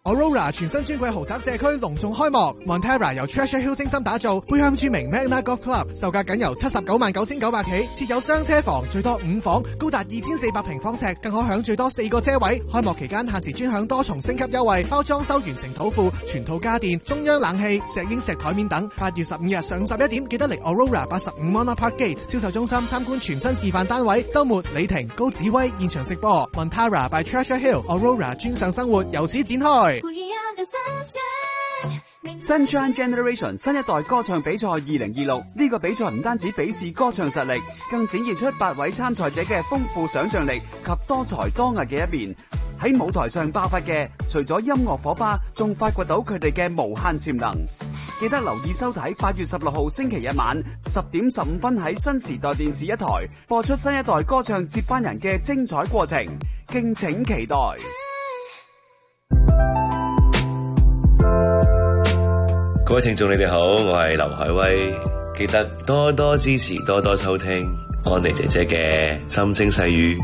Aurora 全新專櫃豪宅社區隆重開幕 ，Montera 由 Treasure Hill 精心打造，背向著名 Magna Golf Club， 售價僅由799900起，設有雙車房，最多5房，高達2400平方尺，更可享最多4個車位。開幕期間限時專享多重升級優惠，包裝修完成土庫、全套家電、中央冷氣、石英石台面等。8月15日上午11點，記得嚟 Aurora 85 Monarch Park Gate 銷售中心參觀全新示範單位。週末李婷、高子威現場直播 ，Montera by Treasure Hill Aurora 專上生活由此展開。 Sunshine Generation 新一代歌唱比賽2026呢個比賽唔單止比試歌唱實力，更展現出8位參賽者嘅豐富想象力及多才多藝嘅一面。喺舞台上爆發嘅，除咗音樂火花，仲發掘到佢哋嘅無限潛能。記得留意收睇8月16號星期日晚10點15分喺新時代電視一台播出新一代歌唱接班人嘅精彩過程，敬請期待。 各位聽眾你哋好，我係劉海威，記得多多支持，多多收聽安妮姐姐嘅心聲細語。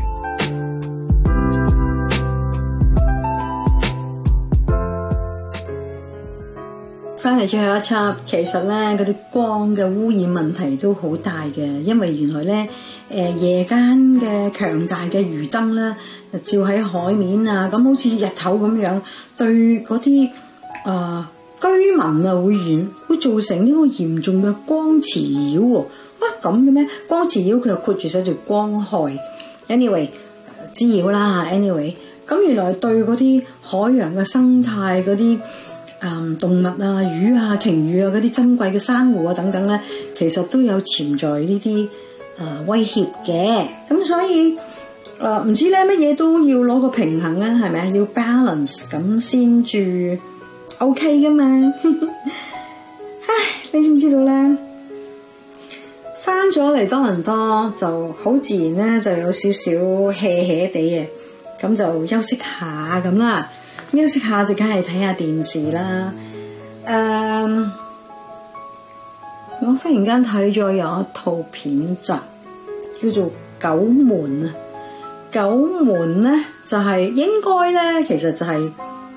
翻嚟最後一輯，其實咧嗰啲光嘅污染問題都好大嘅，因為原來咧夜間嘅強大嘅魚燈咧照喺海面啊，咁好似日頭咁樣，對嗰啲居民啊會造成呢個嚴重嘅光磁擾喎。咁嘅咩？光磁擾佢又括住寫住光害 ，anyway 滋擾啦 ，anyway 咁原來對嗰啲海洋嘅生態嗰啲動物啊、魚啊、鯨魚啊嗰啲珍貴嘅珊瑚啊等等咧，其實都有潛在呢啲威脅嘅。咁所以唔知咧乜嘢都要攞個平衡啊，係咪啊？要 balance 咁先至 OK 噶嘛。唉，你知唔知道咧？翻咗嚟多倫多就好自然咧，就有少少 hea 地嘅，咁就休息下咁啦。休息下就梗係睇下電視啦。我忽然間睇咗有一套片集叫做《九門》啊。《九門》咧就係應該咧，其實就係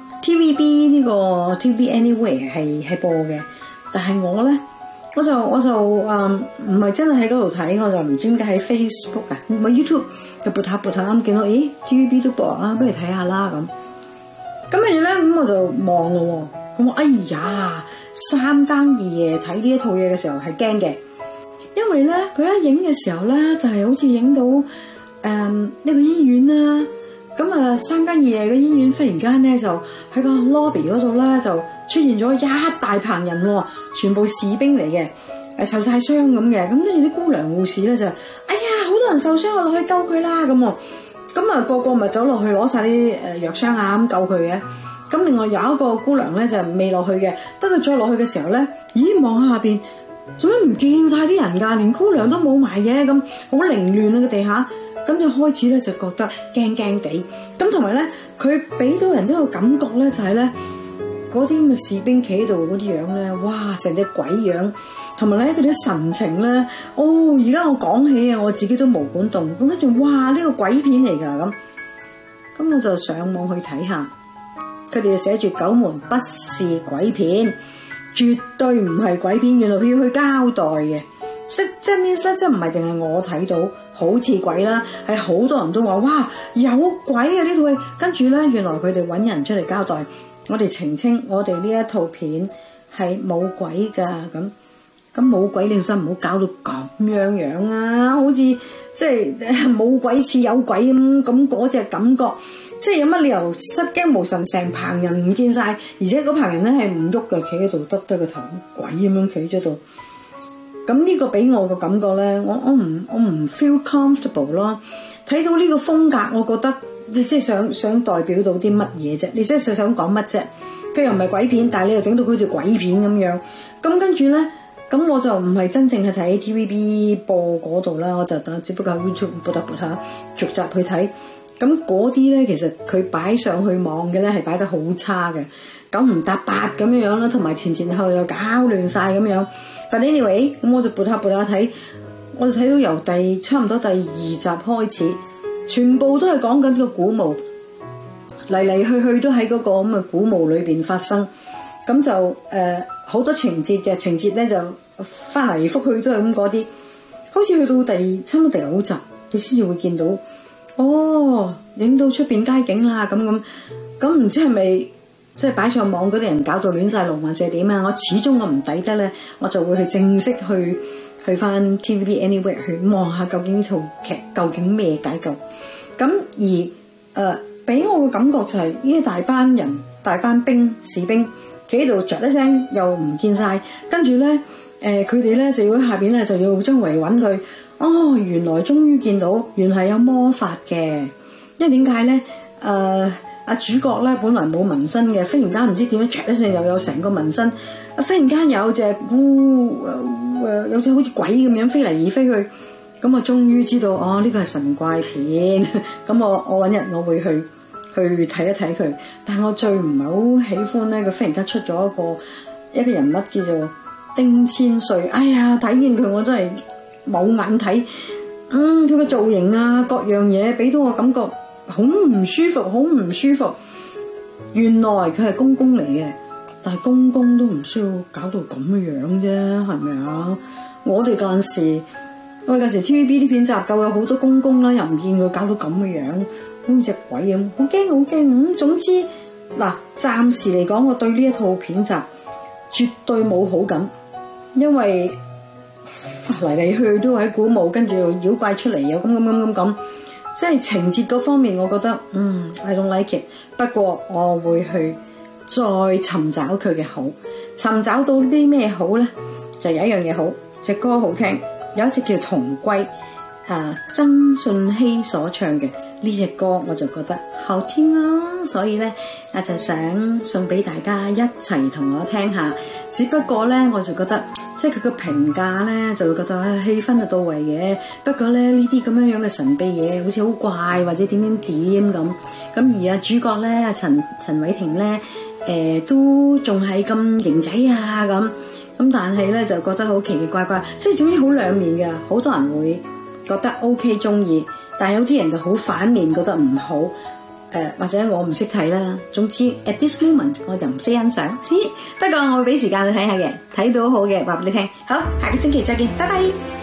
TVB 呢個 TVB Anywhere 係播嘅，但係我咧我就唔係真係喺嗰度睇，我就唔知點解喺 Facebook 啊，唔係 YouTube 就撥下咁見到，咦 TVB 都播啊，不如睇下啦咁。咁跟住咧，咁我就望咯喎，咁我哎呀，3更2夜睇呢一套嘢嘅時候係驚嘅，因為咧佢一影嘅時候咧就係好似影到一個醫院啦，咁3更2夜嘅醫院忽然間咧就喺個 lobby 嗰度咧就出現咗一大棚人喎，全部士兵嚟嘅，受晒傷咁嘅，咁跟住啲姑娘護士咧就，哎呀好多人受傷，我落去救佢啦咁喎。咁個個咪走落去攞晒啲藥箱啊咁救佢嘅。咁另外有一個姑娘咧就未落去嘅，等佢再落去嘅時候咧，咦望下邊做咩唔見晒啲人㗎，連姑娘都冇埋嘅，咁好凌亂啊個地下。咁就開始咧就覺得驚驚地。咁同埋咧佢俾到人都有感覺咧就係咧嗰啲咁嘅士兵企喺度嗰啲樣咧，哇成隻鬼樣。同埋咧佢啲神情咧，而家我講起啊，我自己都毛管戙。咁跟住，哇呢個鬼片嚟㗎咁我就上網去睇下，佢哋就寫住九門不是鬼片，絕對唔係鬼片。原來佢要去交代嘅，即係呢即係唔係淨係我睇到好似鬼啦，係好多人都話哇有鬼啊呢套戲。跟住咧，原來佢哋揾人出嚟交代，我哋澄清我哋呢一套片係冇鬼㗎咁冇鬼，你真唔好搞到咁樣啊！好似即係冇鬼似有鬼咁嗰隻感覺，即係有乜理由失驚無神，成棚人唔見晒，而且嗰棚人咧係唔喐嘅，企喺度耷低個頭，鬼咁樣企喺度。咁呢個俾我個感覺咧，我唔 feel comfortable 咯。睇到呢個風格，我覺得你即係想代表到啲乜嘢啫？你即係想講乜啫？佢又唔係鬼片，但係你又整到佢好似鬼片咁樣。咁跟住咧。咁我就唔係真正係睇 TVB 播嗰度啦，我就只不過喺 YouTube 撥下逐集去睇。咁嗰啲咧，其實佢擺上去網嘅咧係擺得好差嘅，9唔搭8咁樣啦，同埋前後又搞亂晒咁樣。But anyway，咁我就撥下睇，我就睇到由差唔多第2集開始，全部都係講緊個古墓嚟嚟去去都喺嗰個咁嘅古墓裏邊發生，咁就好多情節嘅情節咧就翻嚟覆去都係咁嗰啲，好似去到差唔多第9集，你先至會見到，影到出邊街景啦咁，唔知係咪即係擺上網嗰啲人搞到亂晒龍還是點啊？我始終我唔抵得咧，我就會去正式去翻 TVB Anywhere 去望下究竟呢套劇究竟咩解構。咁而俾我嘅感覺就係呢大班人、大班士兵企喺度，著一聲又唔見晒，跟住咧佢哋咧就要喺下邊咧就要周圍揾佢。原來終於見到，原來有魔法嘅。因為點解咧？主角咧本來冇紋身嘅，忽然間唔知點樣著一聲又有成個紋身。忽然間有隻有隻好似鬼咁樣飛嚟而飛去。咁我終於知道，呢個係神怪片。咁我揾日我會去睇一睇佢。但係我最唔係好喜歡咧，佢忽然間出咗一個人物叫做丁千歲。哎呀，睇見佢我真係冇眼睇。佢個造型啊，各樣嘢俾到我感覺好唔舒服，好唔舒服。原來佢係公公嚟嘅，但係公公都唔需要搞到咁樣啫，係咪啊？我哋嗰陣時 TVB 啲片集夠有好多公公啦，又唔見佢搞到咁嘅樣，好似隻鬼咁，好驚好驚。總之嗱，暫時嚟講，我對呢一套片集絕對冇好感，因為嚟嚟去都喺古墓，跟住妖怪出嚟又咁，即係情節嗰方面，我覺得I don't like it。不過我會去再尋找佢嘅好，尋找到啲咩好咧？就有一樣嘢好，隻歌好聽，有一隻叫《同歸》，曾舜晞所唱嘅呢隻歌，我就覺得好聽啦，所以咧我就想送俾大家一齊同我聽下。只不過咧，我就覺得即係佢個評價咧，就會覺得氣氛就到位嘅。不過咧呢啲咁樣嘅神秘嘢，好似好怪或者點咁。咁而主角咧，陳偉霆咧，都仲係咁型仔啊咁。但係咧就覺得好奇奇怪怪，即係總之好兩面嘅。好多人會覺得 OK 中意，但係有啲人就好反面，覺得唔好。或者我唔識睇啦。總之 at this moment 我就唔識欣賞。不過我會俾時間你睇下嘅，睇到好嘅話俾你聽。好，下個星期再見，拜拜。